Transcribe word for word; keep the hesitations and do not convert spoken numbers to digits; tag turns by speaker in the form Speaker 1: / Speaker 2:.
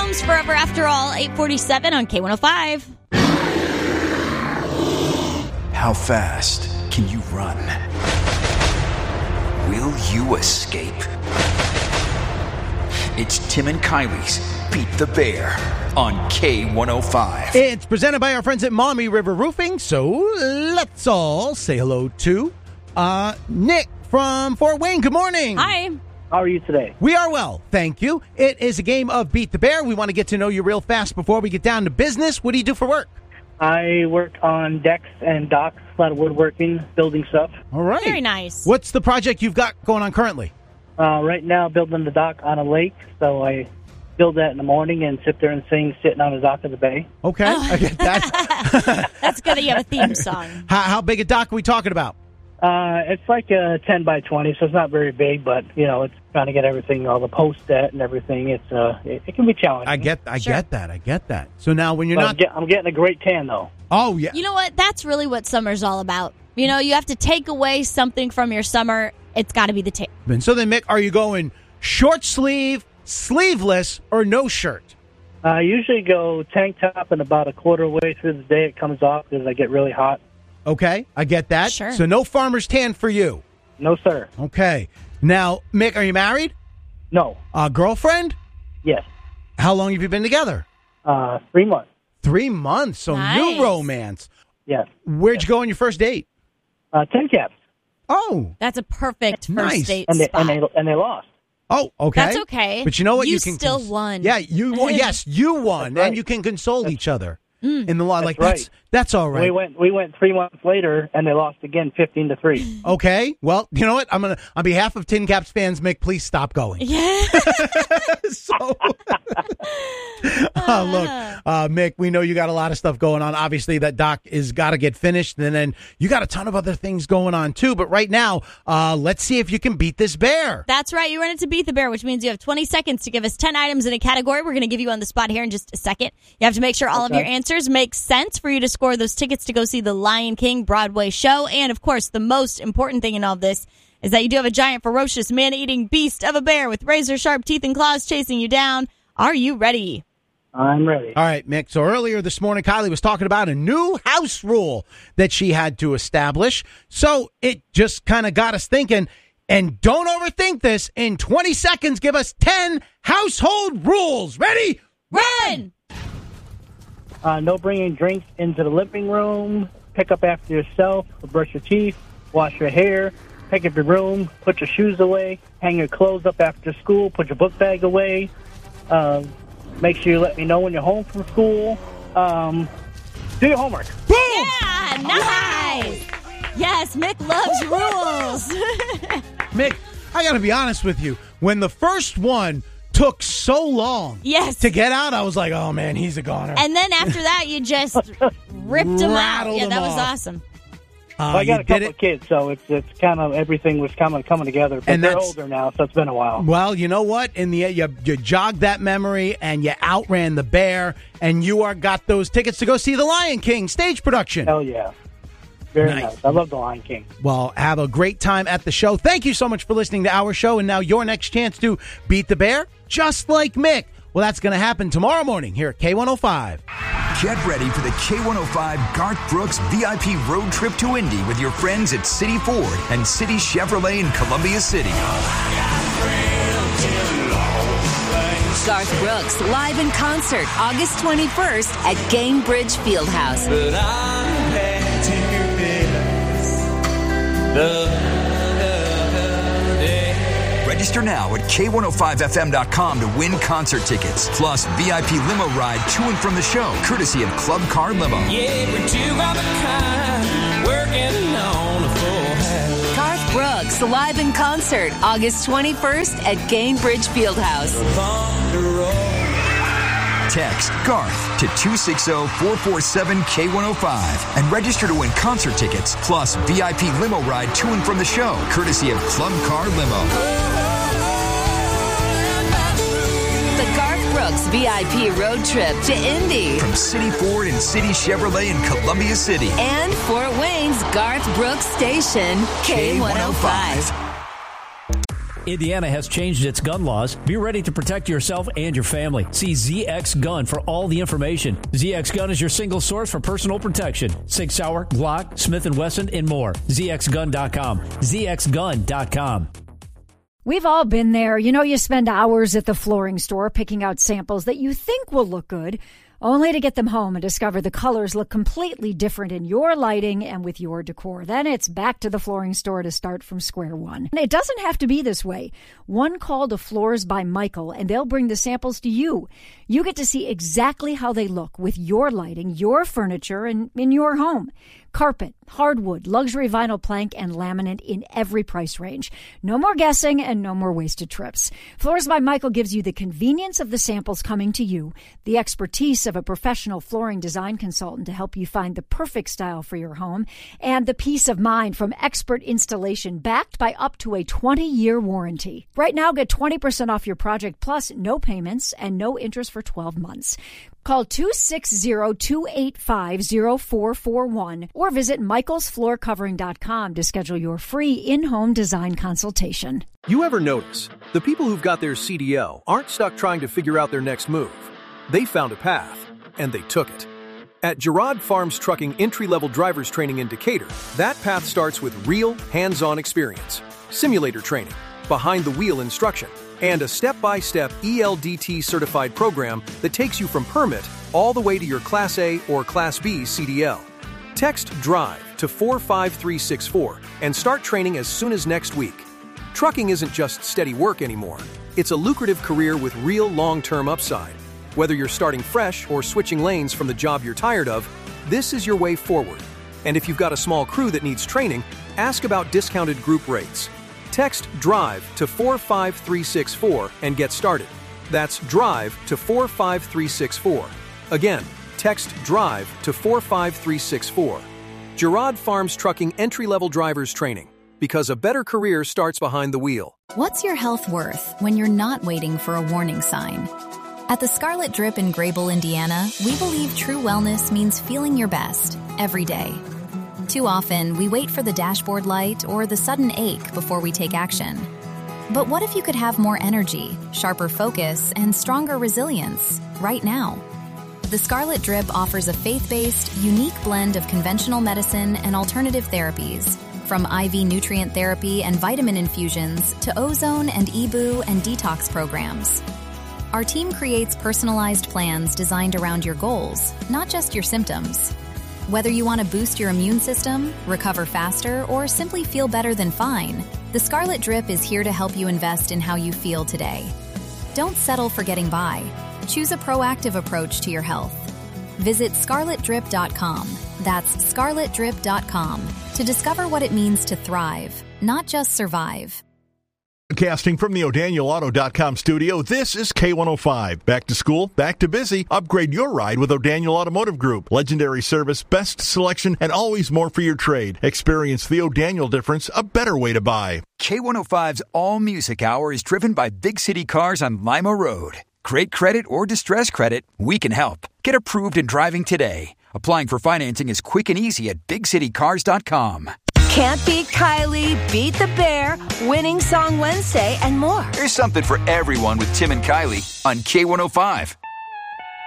Speaker 1: Combs, Forever After All, eight forty-seven on K one oh five.
Speaker 2: How fast can you run? Will you escape? It's Tim and Kylie's Beat the Bear on K one oh five.
Speaker 3: It's presented by our friends at Maumee River Roofing, so let's all say hello to uh, Nick from Fort Wayne. Good morning.
Speaker 1: Hi.
Speaker 4: How are you today?
Speaker 3: We are well, thank you. It is a game of Beat the Bear. We want to get to know you real fast before we get down to business. What do you do for work?
Speaker 4: I work on decks and docks, a lot of woodworking, building stuff.
Speaker 3: All right.
Speaker 1: Very nice.
Speaker 3: What's the project you've got going on currently?
Speaker 4: Uh, right now, building the dock on a lake, so I build that in the morning and sit there and sing sitting on the dock of the bay.
Speaker 3: Okay, I get that.
Speaker 1: That's good that you have a theme song.
Speaker 3: how, how big a dock are we talking about?
Speaker 4: Uh, it's like a ten by twenty, so it's not very big, but, you know, it's trying to get everything, all the posts set and everything. It's uh, it, it can be challenging.
Speaker 3: I get I
Speaker 1: Sure.
Speaker 3: get that. I get that. So now when you're
Speaker 4: But
Speaker 3: not...
Speaker 4: I'm, get, I'm getting a great tan, though.
Speaker 3: Oh, yeah.
Speaker 1: You know what? That's really what summer's all about. You know, you have to take away something from your summer. It's got to be the tan.
Speaker 3: So then, Mick, are you going short sleeve, sleeveless, or no shirt?
Speaker 4: I usually go tank top, and about a quarter way through the day it comes off because I get really hot.
Speaker 3: Okay, I get that.
Speaker 1: Sure.
Speaker 3: So no farmer's tan for you.
Speaker 4: No, sir.
Speaker 3: Okay. Now, Mick, are you married?
Speaker 4: No.
Speaker 3: A girlfriend?
Speaker 4: Yes.
Speaker 3: How long have you been together?
Speaker 4: Uh, three months.
Speaker 3: Three months. So
Speaker 1: Nice.
Speaker 3: new romance.
Speaker 4: Yes.
Speaker 3: Where'd you go on your first date?
Speaker 4: Uh, ten caps.
Speaker 3: Oh.
Speaker 1: That's a perfect first
Speaker 3: Nice.
Speaker 1: date
Speaker 4: And they,
Speaker 1: spot.
Speaker 4: and, they, and they lost.
Speaker 3: Oh, okay.
Speaker 1: That's okay.
Speaker 3: But you know what?
Speaker 1: You
Speaker 3: can
Speaker 1: still
Speaker 3: cons-
Speaker 1: won.
Speaker 3: Yeah, you won. Yes, you won.
Speaker 4: That's right.
Speaker 3: And you can console each other in the law. Like,
Speaker 4: right.
Speaker 3: that's, that's all right.
Speaker 4: We went we went three months later, and they lost again, fifteen to three.
Speaker 3: Okay. Well, you know what? I'm gonna, on behalf of Tin Caps fans, Mick, please stop going.
Speaker 1: Yeah.
Speaker 3: so, oh, look, uh, Mick, we know you got a lot of stuff going on. Obviously, that doc is got to get finished, and then you got a ton of other things going on too. But right now, uh, let's see if you can beat this bear.
Speaker 1: That's right. You run it to Beat the Bear, which means you have twenty seconds to give us ten items in a category. We're going to give you on the spot here in just a second. You have to make sure all of
Speaker 4: Okay.
Speaker 1: your answers make sense for you to score those tickets to go see the Lion King Broadway show. And, of course, the most important thing in all of this is that you do have a giant, ferocious, man-eating beast of a bear with razor-sharp teeth and claws chasing you down. Are you ready?
Speaker 4: I'm ready.
Speaker 3: All right, Mick. So earlier this morning, Kylie was talking about a new house rule that she had to establish. So it just kind of got us thinking. And don't overthink this. In twenty seconds, give us ten household rules. Ready?
Speaker 1: Run!
Speaker 4: Uh, no bringing drinks into the living room. Pick up after yourself. Brush your teeth. Wash your hair. Pick up your room. Put your shoes away. Hang your clothes up after school. Put your book bag away. Uh, make sure you let me know when you're home from school. Um, do your homework.
Speaker 3: Boom!
Speaker 1: Yeah, nice! Yes, Mick loves rules.
Speaker 3: Mick, I got to be honest with you. When the first one took so long
Speaker 1: Yes.
Speaker 3: to get out, I was like, oh, man, he's a goner.
Speaker 1: And then after that, you just ripped them out.
Speaker 3: Rattled
Speaker 1: Yeah,
Speaker 3: them
Speaker 1: that was
Speaker 3: off.
Speaker 1: awesome.
Speaker 3: Uh,
Speaker 4: Well, I got
Speaker 3: you
Speaker 4: a
Speaker 3: did
Speaker 4: couple
Speaker 3: it.
Speaker 4: of kids, so it's it's kind of everything was coming coming together. But
Speaker 3: And
Speaker 4: they're
Speaker 3: that's-
Speaker 4: older now, so it's been a while.
Speaker 3: Well, you know what? In the you, you jogged that memory and you outran the bear, and you are got those tickets to go see the Lion King stage production.
Speaker 4: Hell yeah, very
Speaker 3: Nice.
Speaker 4: nice. I love the Lion King.
Speaker 3: Well, have a great time at the show. Thank you so much for listening to our show, and now your next chance to beat the bear, just like Mick. Well, that's going to happen tomorrow morning here at K one oh five.
Speaker 2: Get ready for the K one oh five Garth Brooks V I P road trip to Indy with your friends at City Ford and City Chevrolet in Columbia City.
Speaker 5: Garth Brooks live in concert August twenty-first at Gainbridge Fieldhouse.
Speaker 6: But I had to miss the day.
Speaker 2: Register now at K one oh five F M dot com to win concert tickets, plus V I P limo ride to and from the show, courtesy of Club Car Limo.
Speaker 6: Yeah, we're two of a kind, working on a full house.
Speaker 5: Garth Brooks live in concert August twenty-first at Gainbridge Fieldhouse.
Speaker 2: Text GARTH to two six zero, four four seven, K one oh five and register to win concert tickets, plus V I P limo ride to and from the show, courtesy of Club Car Limo.
Speaker 5: The Garth Brooks V I P road trip to Indy.
Speaker 2: From City Ford and City Chevrolet in Columbia City.
Speaker 5: And Fort Wayne's Garth Brooks station, K one oh five.
Speaker 7: Indiana has changed its gun laws. Be ready to protect yourself and your family. See Z X Gun for all the information. Z X Gun is your single source for personal protection. Sig Sauer, Glock, Smith and Wesson, and more. Z X gun dot com. Z X gun dot com.
Speaker 8: We've all been there. You know, you spend hours at the flooring store picking out samples that you think will look good, only to get them home and discover the colors look completely different in your lighting and with your decor. Then it's back to the flooring store to start from square one. And it doesn't have to be this way. One call to Floors by Michael, and they'll bring the samples to you. You get to see exactly how they look with your lighting, your furniture, and in your home. Carpet, hardwood, luxury vinyl plank, and laminate in every price range. No more guessing and no more wasted trips. Floors by Michael gives you the convenience of the samples coming to you, the expertise of a professional flooring design consultant to help you find the perfect style for your home, and the peace of mind from expert installation backed by up to a twenty-year warranty. Right now, get twenty percent off your project plus no payments and no interest for twelve months. Call two six zero, two eight five, zero four four one or visit michaels floor covering dot com to schedule your free in-home design consultation.
Speaker 9: You ever notice the people who've got their C D L aren't stuck trying to figure out their next move? They found a path, and they took it. At Girard Farms Trucking Entry-Level Drivers Training in Decatur, that path starts with real, hands-on experience, simulator training, behind-the-wheel instruction, and a step-by-step E L D T-certified program that takes you from permit all the way to your Class A or Class B C D L. Text DRIVE to four five three six four and start training as soon as next week. Trucking isn't just steady work anymore. It's a lucrative career with real long-term upside. Whether you're starting fresh or switching lanes from the job you're tired of, this is your way forward. And if you've got a small crew that needs training, ask about discounted group rates. Text DRIVE to four five three six four and get started. That's DRIVE to four five three six four. Again, text DRIVE to four five three six four. Girard Farms Trucking Entry-Level Drivers Training, because a better career starts behind the wheel.
Speaker 10: What's your health worth when you're not waiting for a warning sign? At the Scarlet Drip in Grable, Indiana, we believe true wellness means feeling your best every day. Too often, we wait for the dashboard light or the sudden ache before we take action. But what if you could have more energy, sharper focus, and stronger resilience right now? The Scarlet Drip offers a faith-based, unique blend of conventional medicine and alternative therapies, from I V nutrient therapy and vitamin infusions to ozone and E B U and detox programs. Our team creates personalized plans designed around your goals, not just your symptoms. Whether you want to boost your immune system, recover faster, or simply feel better than fine, the Scarlet Drip is here to help you invest in how you feel today. Don't settle for getting by. Choose a proactive approach to your health. Visit scarlet drip dot com. That's scarlet drip dot com to discover what it means to thrive, not just survive.
Speaker 11: Casting from the O'Daniel Auto dot com studio, this is K one oh five. Back to school, back to busy. Upgrade your ride with O'Daniel Automotive Group. Legendary service, best selection, and always more for your trade. Experience the O'Daniel difference, a better way to buy.
Speaker 2: K one oh five's All Music Hour is driven by Big City Cars on Lima Road. Great credit or distress credit, we can help. Get approved and driving today. Applying for financing is quick and easy at big city cars dot com.
Speaker 5: Can't beat Kylie, beat the bear, winning song Wednesday, and more.
Speaker 2: There's something for everyone with Tim and Kylie on K one oh five.